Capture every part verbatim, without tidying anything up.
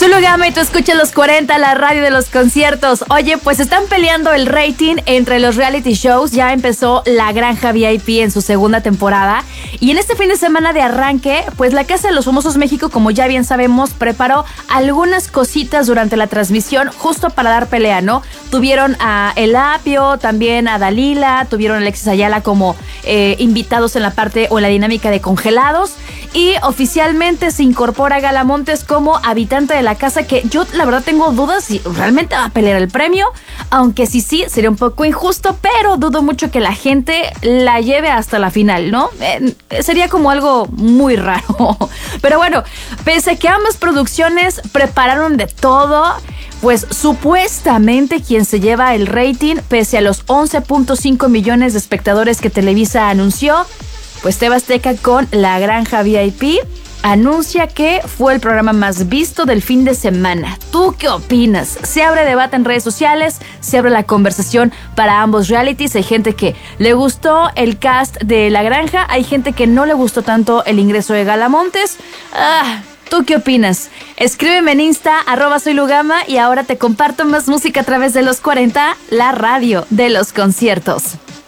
Soy Lugama y tú escuchas Los cuarenta, la radio de los conciertos. Oye, pues están peleando el rating entre los reality shows. Ya empezó La Granja V I P en su segunda temporada. Y en este fin de semana de arranque, pues la Casa de los Famosos México, como ya bien sabemos, preparó algunas cositas durante la transmisión justo para dar pelea, ¿no? Tuvieron a El Apio, también a Dalila, tuvieron a Alexis Ayala como eh, invitados en la parte o en la dinámica de congelados. Y oficialmente se incorpora Gala Montes como habitante de la casa, que yo la verdad tengo dudas si realmente va a pelear el premio, aunque sí, sí, sería un poco injusto, pero dudo mucho que la gente la lleve hasta la final, ¿no? Eh, sería como algo muy raro. Pero bueno, pese a que ambas producciones prepararon de todo, pues supuestamente quien se lleva el rating, pese a los once punto cinco millones de espectadores que Televisa anunció, pues T V Azteca con La Granja V I P anuncia que fue el programa más visto del fin de semana. ¿Tú qué opinas? Se abre debate en redes sociales, se abre la conversación para ambos realities. Hay gente que le gustó el cast de La Granja, hay gente que no le gustó tanto el ingreso de Gala Montes. Ah, ¿tú qué opinas? Escríbeme en Insta, arroba soy Lugama, y ahora te comparto más música a través de Los cuarenta, la radio de los conciertos.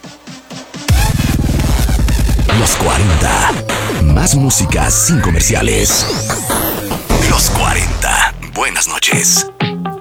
Los cuarenta. Más música sin comerciales. Los cuarenta. Buenas noches.